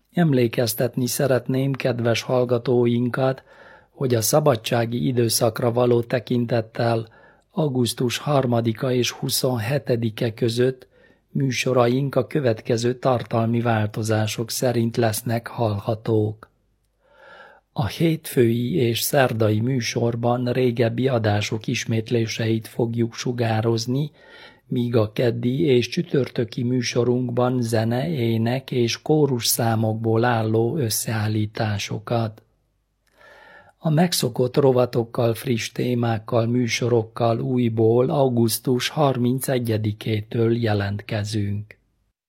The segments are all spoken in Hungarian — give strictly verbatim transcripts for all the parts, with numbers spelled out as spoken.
Emlékeztetni szeretném kedves hallgatóinkat, hogy a szabadsági időszakra való tekintettel augusztus harmadika és huszonhetedike között műsoraink a következő tartalmi változások szerint lesznek hallhatók. A hétfői és szerdai műsorban régebbi adások ismétléseit fogjuk sugározni, míg a keddi és csütörtöki műsorunkban zene, ének és kórus számokból álló összeállításokat. A megszokott rovatokkal, friss témákkal, műsorokkal újból augusztus harmincegyedikétől jelentkezünk.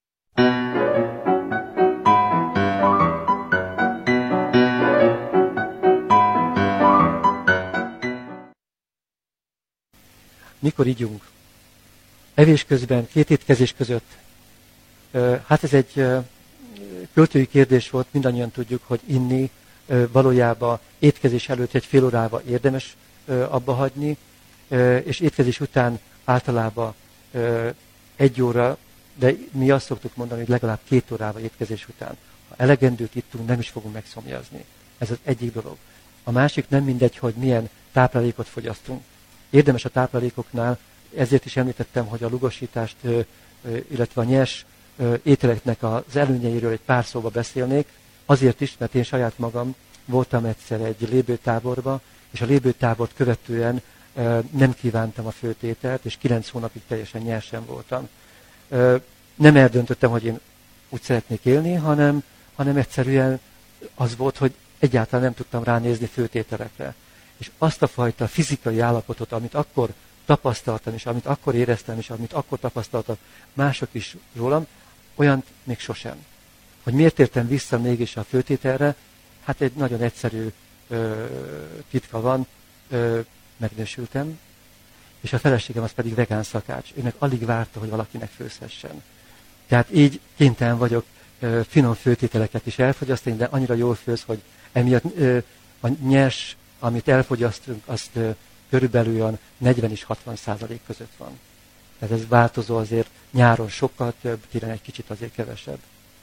Mikor igyunk? Evés közben, két étkezés között. Hát ez egy költői kérdés volt, mindannyian tudjuk, hogy inni valójában étkezés előtt egy fél órával érdemes abba hagyni, és étkezés után általában egy óra, de mi azt szoktuk mondani, hogy legalább két órával étkezés után. Ha elegendőt ittunk, nem is fogunk megszomjazni. Ez az egyik dolog. A másik nem mindegy, hogy milyen táplálékot fogyasztunk. Érdemes a táplálékoknál, ezért is említettem, hogy a lugosítást, illetve a nyers ételeknek az előnyeiről egy pár szóba beszélnék, azért is, mert én saját magam voltam egyszer egy lébőtáborba, és a lébőtábort követően nem kívántam a főtételt, és kilenc hónapig teljesen nyersen voltam. Nem eldöntöttem, hogy én úgy szeretnék élni, hanem, hanem egyszerűen az volt, hogy egyáltalán nem tudtam ránézni főtételekre. És azt a fajta fizikai állapotot, amit akkor tapasztaltam, és amit akkor éreztem, és amit akkor tapasztaltak mások is rólam, olyan még sosem. Hogy miért értem vissza mégis a főtételre? Hát egy nagyon egyszerű ö, titka van, ö, megnősültem, és a feleségem az pedig vegán szakács. Ő meg alig várta, hogy valakinek főzhessen. Tehát így kénytelen vagyok ö, finom főtételeket is elfogyasztani, de annyira jól főz, hogy emiatt ö, a nyers, amit elfogyasztunk, azt ö, körülbelül olyan negyven és hatvan százalék között van. Tehát ez változó, azért nyáron sokkal több, télen egy kicsit azért kevesebb.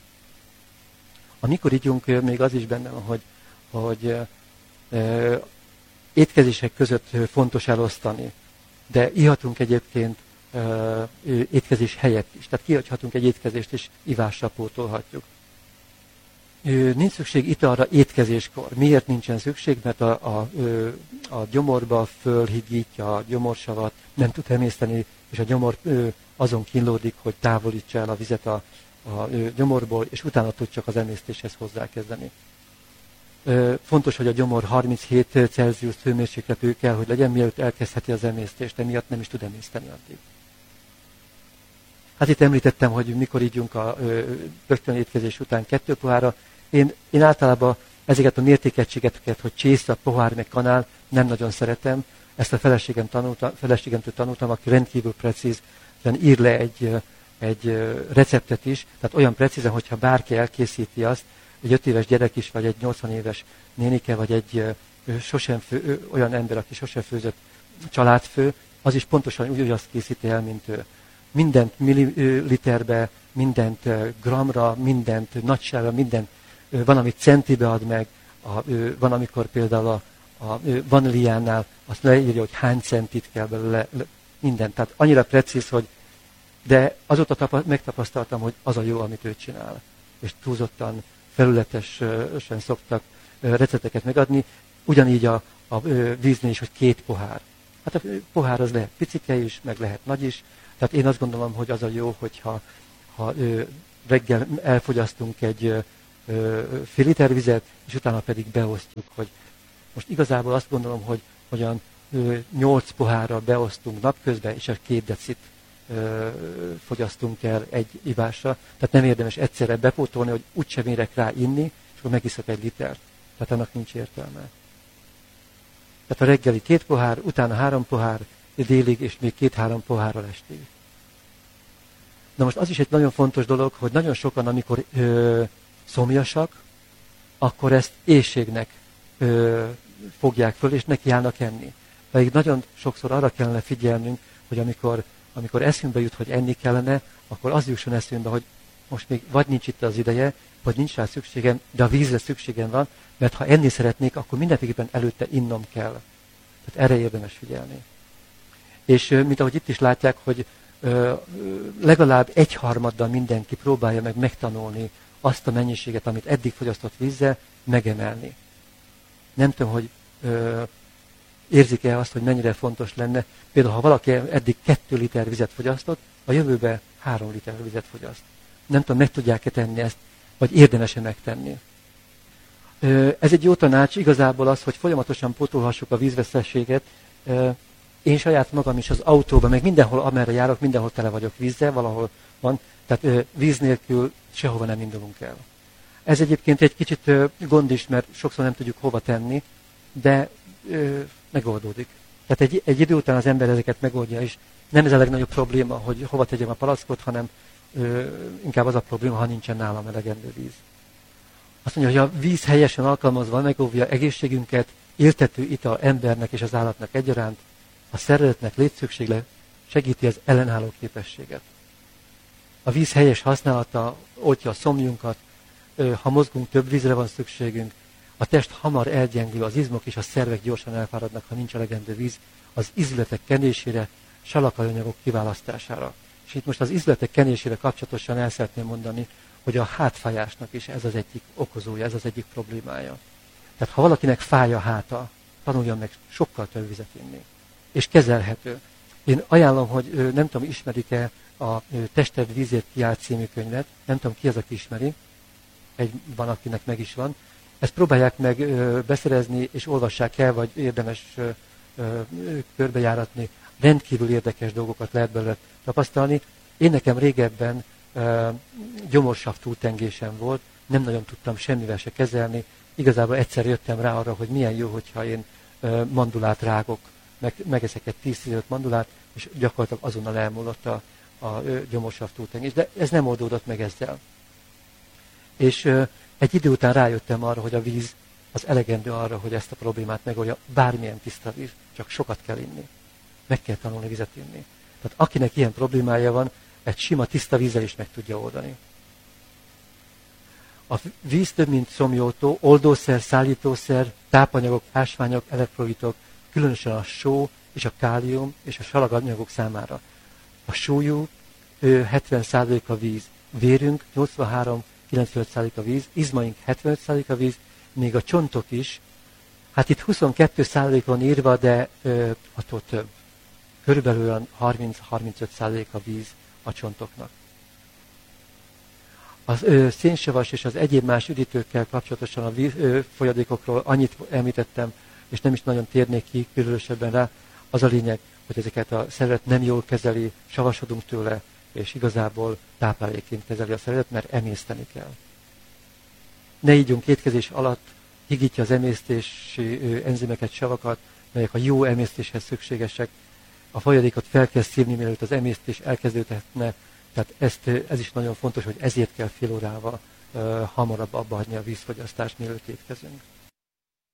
Amikor ígyunk, még az is benne van, hogy, hogy ö, étkezések között fontos elosztani, de ihatunk egyébként ö, étkezés helyett is. Tehát kihagyhatunk egy étkezést, és ivással pótolhatjuk. Ö, nincs szükség italra étkezéskor. Miért nincsen szükség? Mert a, a, a gyomorba fölhigítja a gyomorsavat, nem tud emészteni, és a gyomor ö, azon kínlódik, hogy távolítsa el a vizet a, a ö, gyomorból, és utána tud csak az emésztéshez hozzákezdeni. Ö, fontos, hogy a gyomor harminchét Celsius hőmérsékletű kell, hogy legyen, mielőtt elkezdheti az emésztést, emiatt nem is tud emészteni addig. Hát itt említettem, hogy mikor ígyunk a rögtön étkezés után kettő pohárra. Én, én általában ezeket a mértékegységeket, hogy csésze, pohár, meg kanál, nem nagyon szeretem. Ezt a feleségem tanulta, feleségemtől tanultam, aki rendkívül precíz, ír le egy, egy receptet is, tehát olyan precízen, hogyha bárki elkészíti azt, egy öt éves gyerek is, vagy egy nyolcvan éves nénike, vagy egy sosem fő, olyan ember, aki sosem főzött családfő, az is pontosan úgy, úgy azt készíti el, mint ő. Mindent milliliterbe, mindent gramra, mindent nagyságra, mindent van, amit centibe ad meg, a, van, amikor például a, a vaníliánál azt leírja, hogy hány centit kell belőle, mindent. Tehát annyira precíz, hogy de azóta tapa, megtapasztaltam, hogy az a jó, amit ő csinál. És túlzottan felületesen szoktak recepteket megadni, ugyanígy a, a víznél is, hogy két pohár. Hát a pohár az lehet picike is, meg lehet nagy is. Tehát én azt gondolom, hogy az a jó, hogyha ha, ö, reggel elfogyasztunk egy ö, ö, fél liter vizet, és utána pedig beosztjuk, hogy most igazából azt gondolom, hogy olyan nyolc pohárral beosztunk napközben, és a két decit ö, fogyasztunk el egy ivásra. Tehát nem érdemes egyszerre bepótolni, hogy úgysem érek rá inni, és akkor megiszok egy litert. Tehát annak nincs értelme. Tehát a reggeli két pohár, utána három pohár, délig, és még két-három pohárral estig. Na most az is egy nagyon fontos dolog, hogy nagyon sokan, amikor ö, szomjasak, akkor ezt éhségnek ö, fogják föl, és nekiállnak enni. Pedig nagyon sokszor arra kellene figyelnünk, hogy amikor, amikor eszünkbe jut, hogy enni kellene, akkor az jusson eszünkbe, hogy most még vagy nincs itt az ideje, vagy nincs rá szükségem, de a vízre szükségem van, mert ha enni szeretnék, akkor mindenképpen előtte innom kell. Tehát erre érdemes figyelni. És mint ahogy itt is látják, hogy legalább egyharmaddal mindenki próbálja meg megtanulni azt a mennyiséget, amit eddig fogyasztott vízzel, megemelni. Nem tudom, hogy ö, érzik-e azt, hogy mennyire fontos lenne. Például, ha valaki eddig kettő liter vizet fogyasztott, a jövőben három liter vizet fogyaszt. Nem tudom, meg tudják-e tenni ezt, vagy érdemes-e megtenni. Ö, ez egy jó tanács, igazából az, hogy folyamatosan pótolhassuk a vízveszességet. Ö, én saját magam is az autóban, meg mindenhol, amerre járok, mindenhol tele vagyok vízzel, valahol van. Tehát ö, víz nélkül sehova nem indulunk el. Ez egyébként egy kicsit ö, gond is, mert sokszor nem tudjuk hova tenni, de ö, megoldódik. Tehát egy, egy idő után az ember ezeket megoldja is. Nem ez a legnagyobb probléma, hogy hova tegyem a palackot, hanem ö, inkább az a probléma, ha nincsen nálam elegendő víz. Azt mondja, hogy a víz helyesen alkalmazva megóvja egészségünket, éltető ital embernek és az állatnak egyaránt, a szervezetnek létszükségle segíti az ellenálló képességet. A víz helyes használata oltja a szomjunkat, ha mozgunk, több vízre van szükségünk, a test hamar elgyengül, az izmok és a szervek gyorsan elfáradnak, ha nincs elegendő víz, az ízületek kenésére, salakanyagok kiválasztására. És itt most az ízületek kenésére kapcsolatosan el szeretném mondani, hogy a hátfájásnak is ez az egyik okozója, ez az egyik problémája. Tehát ha valakinek fáj a háta, tanuljon meg sokkal több vizet inni. És kezelhető. Én ajánlom, hogy nem tudom, ismerik-e a Tested vízért kiállt című könyvet, nem tudom, ki az, aki ismeri, egy van, akinek meg is van. Ezt próbálják meg ö, beszerezni, és olvassák el, vagy érdemes ö, ö, körbejáratni. Rendkívül érdekes dolgokat lehet belőle tapasztalni. Én nekem régebben ö, gyomorsav túltengésem volt, nem nagyon tudtam semmivel se kezelni. Igazából egyszer jöttem rá arra, hogy milyen jó, hogyha én ö, mandulát rágok, meg, megeszek egy tíz-tizenöt mandulát, és gyakorlatilag azonnal elmúlott a, a ö, gyomorsav túltengés. De ez nem oldódott meg ezzel. És ö, egy idő után rájöttem arra, hogy a víz az elegendő arra, hogy ezt a problémát megoldja. Bármilyen tiszta víz, csak sokat kell inni. Meg kell tanulni vizet inni. Tehát akinek ilyen problémája van, egy sima tiszta vízzel is meg tudja oldani. A víz több, mint szomjótó, oldószer, szállítószer, tápanyagok, ásványok, elektrolitok, különösen a só és a kálium és a salaganyagok számára. A sólyú hetven százalék a víz, vérünk nyolcvanhárom kilencvenöt százalék a víz, izmaink hetvenöt százalék a víz, még a csontok is, hát itt huszonkettő százalék van írva, de ö, attól több. Körülbelül harminc-harmincöt százalék a víz a csontoknak. Az ö, szénsavas és az egyéb más üdítőkkel kapcsolatosan a víz, ö, folyadékokról annyit említettem, és nem is nagyon térnék ki különösebben rá. Az a lényeg, hogy ezeket a szervezet nem jól kezeli, savasodunk tőle, és igazából táplálékként kezeli a szervezet, mert emészteni kell. Ne ígyunk étkezés alatt, higítja az emésztési enzimeket, savakat, melyek a jó emésztéshez szükségesek. A folyadékot fel kell szívni, mielőtt az emésztés elkezdődhetne. Tehát ezt, ez is nagyon fontos, hogy ezért kell fél órával uh, hamarabb abba hagyni a vízfogyasztást, mielőtt étkezünk.